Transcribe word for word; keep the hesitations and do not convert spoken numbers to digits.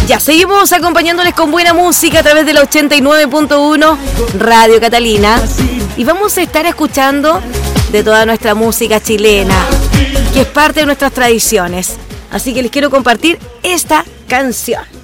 Ya, seguimos acompañándoles con buena música a través de la ochenta y nueve punto uno Radio Catalina. Y vamos a estar escuchando de toda nuestra música chilena, que es parte de nuestras tradiciones. Así que les quiero compartir esta canción.